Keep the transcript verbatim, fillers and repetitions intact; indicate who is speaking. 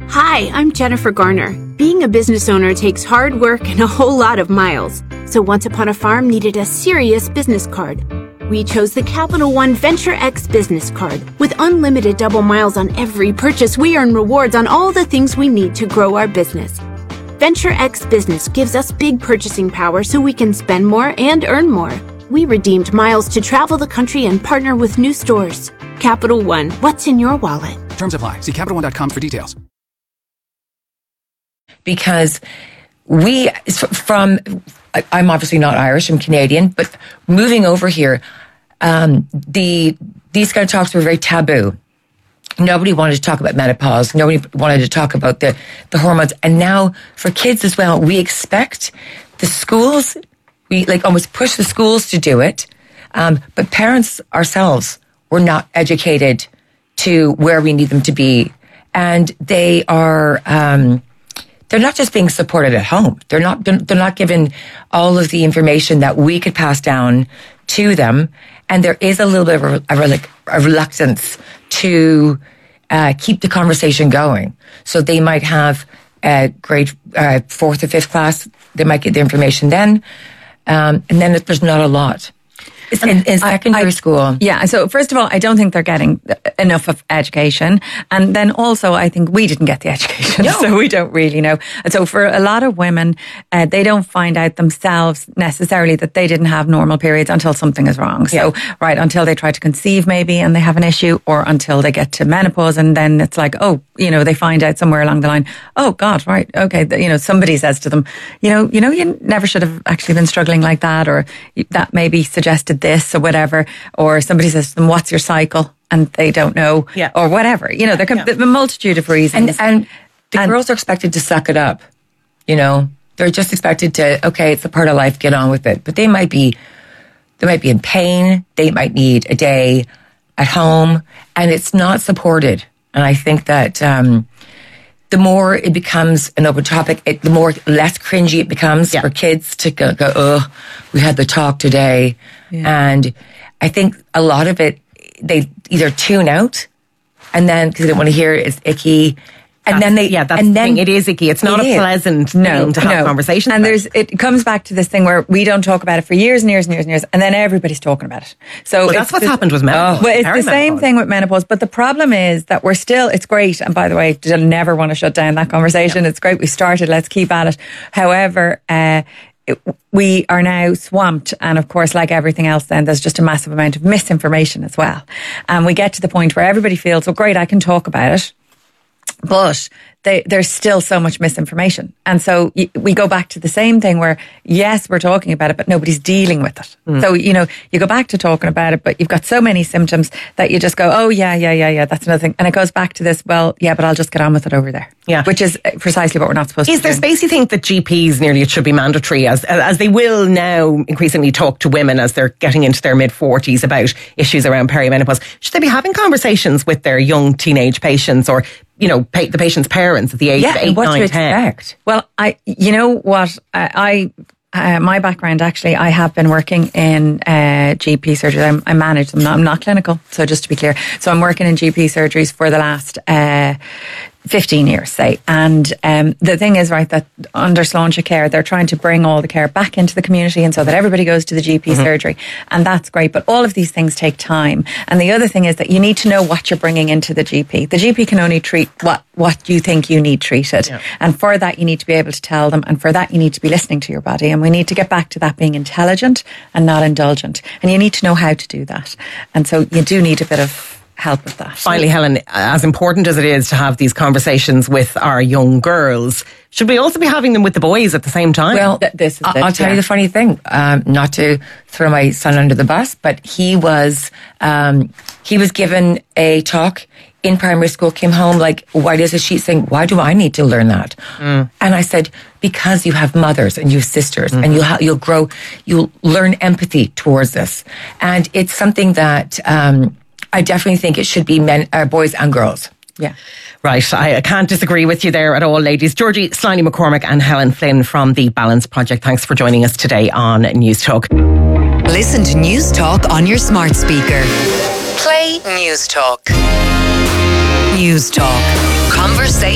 Speaker 1: Hi, I'm Jennifer Garner. Being a business owner takes hard work and a whole lot of miles. So Once Upon a Farm needed a serious business card. We chose the Capital One Venture X business card. With unlimited double miles on every purchase, we earn rewards on all the things we need to grow our business. Venture X Business gives us big purchasing power so we can spend more and earn more. We redeemed miles to travel the country and partner with new stores. Capital One, what's in your wallet?
Speaker 2: Terms apply. See Capital One dot com for details.
Speaker 3: Because we, from, I'm obviously not Irish, I'm Canadian, but moving over here, um, the these kind of talks were very taboo. Nobody wanted to talk about menopause. Nobody wanted to talk about the, the hormones. And now for kids as well, we expect the schools, we like almost push the schools to do it. Um, but parents ourselves were not educated to where we need them to be. And they are, um, they're not just being supported at home. They're not, they're, they're not given all of the information that we could pass down to them. And there is a little bit of a, a, a reluctance to uh, keep the conversation going. So they might have a grade uh, fourth or fifth class. They might get the information then. Um, and then there's not a lot. It's in, in secondary I, I, school.
Speaker 4: Yeah. So first of all, I don't think they're getting enough of education. And then also, I think we didn't get the education. No. So we don't really know. And so for a lot of women, uh, they don't find out themselves necessarily that they didn't have normal periods until something is wrong. So, yeah. right, until they try to conceive maybe and they have an issue, or until they get to menopause and then it's like, oh, you know, they find out somewhere along the line, oh God, right, okay, you know, somebody says to them, you know, you know, you never should have actually been struggling like that, or that maybe suggested this or whatever, or somebody says to them, what's your cycle? And they don't know,
Speaker 5: yeah.
Speaker 4: or whatever. You know, there can be yeah. a multitude of reasons.
Speaker 3: And, and the
Speaker 4: and,
Speaker 3: girls are expected to suck it up. You know, they're just expected to, okay, it's a part of life, get on with it. But they might be, they might be in pain. They might need a day at home, and it's not supported. And I think that um, the more it becomes an open topic, it, the more less cringy it becomes yeah. for kids to go, go, oh, we had the talk today. Yeah. And I think a lot of it, they either tune out, and then because they don't want to hear it, it's icky. And
Speaker 5: that's,
Speaker 3: then they,
Speaker 5: yeah, that's
Speaker 3: and
Speaker 5: the
Speaker 3: then
Speaker 5: thing. It is icky. It's not
Speaker 3: it
Speaker 5: a
Speaker 3: is.
Speaker 5: pleasant
Speaker 4: no,
Speaker 5: thing to have
Speaker 4: no.
Speaker 5: conversations
Speaker 4: And
Speaker 5: about.
Speaker 4: there's, it comes back to this thing where we don't talk about it for years and years and years and years, and then everybody's talking about it. So
Speaker 5: well, that's what's
Speaker 4: the,
Speaker 5: happened with menopause.
Speaker 4: Oh, well, it's the same thing with menopause, but the problem is that we're still, it's great. And by the way, I never want to shut down that conversation. Yeah. It's great. We started. Let's keep at it. However, uh, It, we are now swamped, and of course, like everything else, then there's just a massive amount of misinformation as well. And we get to the point where everybody feels, well, great, I can talk about it, but they, there's still so much misinformation. And so y- we go back to the same thing where, yes, we're talking about it, but nobody's dealing with it. Mm. So, you know, you go back to talking about it, but you've got so many symptoms that you just go, oh, yeah, yeah, yeah, yeah, that's another thing. And it goes back to this, well, yeah, but I'll just get on with it over there.
Speaker 5: Yeah.
Speaker 4: Which is precisely what we're not supposed
Speaker 5: is
Speaker 4: to do.
Speaker 5: Is there space, you think, that G Ps nearly it should be mandatory, as as they will now increasingly talk to women as they're getting into their mid-forties about issues around perimenopause? Should they be having conversations with their young teenage patients, or, you know, pa- the patient's parents at the age
Speaker 3: yeah,
Speaker 5: of eight,
Speaker 3: what
Speaker 5: nine,
Speaker 3: to
Speaker 5: ten?
Speaker 3: Expect?
Speaker 4: Well, I, you know what, I... I Uh, my background, actually, I have been working in uh, G P surgery. I'm, I manage them. I'm not clinical, so just to be clear. So I'm working in G P surgeries for the last uh, fifteen years, say. And um, the thing is, right, that under Sláinte Care, they're trying to bring all the care back into the community, and so that everybody goes to the G P mm-hmm. surgery. And that's great. But all of these things take time. And the other thing is that you need to know what you're bringing into the G P. The G P can only treat what, what you think you need treated. Yeah. And for that, you need to be able to tell them. And for that, you need to be listening to your body. And we need to get back to that being intelligent and not indulgent. And you need to know how to do that. And so you do need a bit of help with that.
Speaker 5: Finally, Helen, as important as it is to have these conversations with our young girls, should we also be having them with the boys at the same time?
Speaker 3: Well,
Speaker 4: Th- this is
Speaker 3: I'll,
Speaker 4: it,
Speaker 3: I'll tell
Speaker 4: yeah.
Speaker 3: you the funny thing, um, not to throw my son under the bus, but he was um, he was given a talk in primary school, came home like white as a sheet, saying, why do I need to learn that? Mm. And I said, because you have mothers and you have sisters, mm-hmm. and you'll, ha- you'll grow, you'll learn empathy towards this. And it's something that um, I definitely think it should be men, uh, boys and girls.
Speaker 4: Yeah.
Speaker 5: Right, I, I can't disagree with you there at all, ladies. Georgie Sliney McCormick and Helen Flynn from the Balance Project, thanks for joining us today on News Talk.
Speaker 6: Listen to News Talk on your smart speaker. Play News Talk. News Talk. Conversation.